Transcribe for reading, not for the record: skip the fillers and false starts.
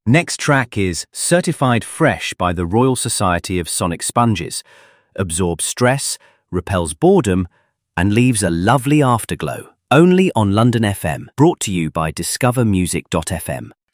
Next track is Certified Fresh by the Royal Society of Sonic Sponges. Absorbs stress, repels boredom, and leaves a lovely afterglow. Only on London FM. Brought to you by discovermusic.fm.